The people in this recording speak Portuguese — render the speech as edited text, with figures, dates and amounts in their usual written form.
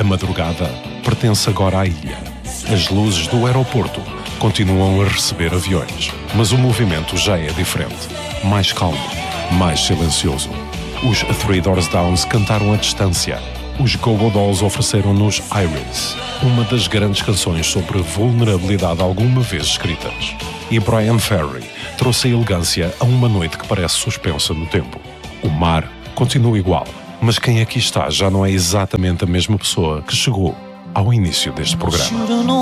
A madrugada pertence agora à ilha. As luzes do aeroporto continuam a receber aviões, mas o movimento já é diferente. Mais calmo, mais silencioso. Os Three Doors Down cantaram à distância. Os Go-Go Dolls ofereceram-nos Iris, uma das grandes canções sobre vulnerabilidade alguma vez escritas. E Bryan Ferry trouxe a elegância a uma noite que parece suspensa no tempo. O mar continua igual, mas quem aqui está já não é exatamente a mesma pessoa que chegou ao início deste programa.